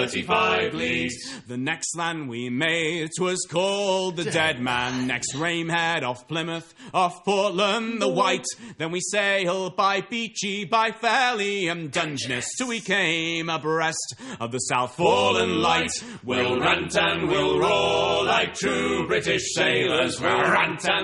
35 leagues. The next land we made 'twas called the Dead Man. Next Ramehead, off Plymouth, off Portland the White. Then we sailed by Beachy, by Fairley and Dungeness, till we came abreast of the South Foreland Light. We'll rant and we'll roar like true British sailors. We'll rant and